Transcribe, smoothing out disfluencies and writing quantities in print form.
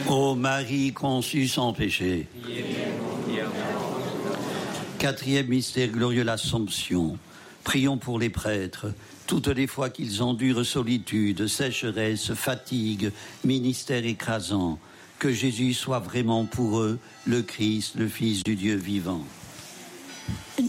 Ô Marie conçue sans péché. Quatrième mystère glorieux, l'Assomption. Prions pour les prêtres, toutes les fois qu'ils endurent solitude, sécheresse, fatigue, ministère écrasant, que Jésus soit vraiment pour eux le Christ, le Fils du Dieu vivant.